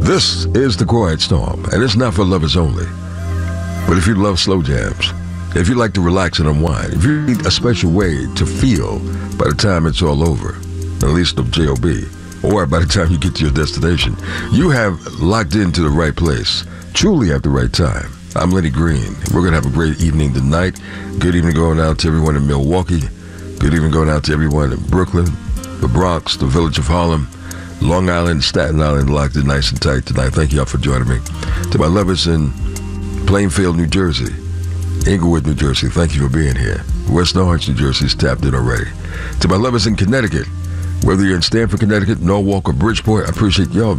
This is The Quiet Storm, and it's not for lovers only. But if you love slow jams, if you like to relax and unwind, if you need a special way to feel by the time it's all over, at least of J.O.B., or by the time you get to your destination, you have locked into the right place, truly at the right time. I'm Lenny Green. We're going to have a great evening tonight. Good evening going out to everyone in Milwaukee. Good evening going out to everyone in Brooklyn, the Bronx, the village of Harlem, Long Island, Staten Island, locked in nice and tight tonight. Thank you all for joining me. To my lovers in Plainfield, New Jersey, Inglewood, New Jersey, thank you for being here. West Orange, New Jersey's tapped in already. To my lovers in Connecticut, whether you're in Stamford, Connecticut, Norwalk, or Bridgeport, I appreciate y'all